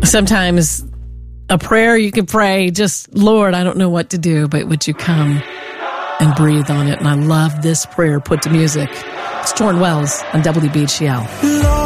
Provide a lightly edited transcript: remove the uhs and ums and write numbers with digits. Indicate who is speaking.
Speaker 1: Sometimes a prayer you can pray, just, Lord, I don't know what to do, but would you come and breathe on it? And I love this prayer put to music. It's Torn Wells on WBGL.